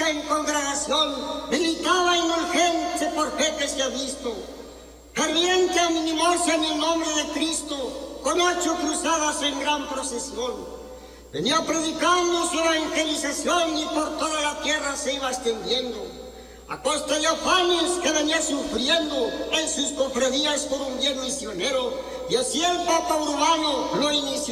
evangélica en congregación, militaba indulgente por fe que se ha visto, ferviente animosa en el nombre de Cristo, con 8 cruzadas en gran procesión. Venía predicando su evangelización y por toda la tierra se iba extendiendo, a costa de afanes que venía sufriendo en sus cofradías por un bien misionero, y así el Papa Urbano lo inició.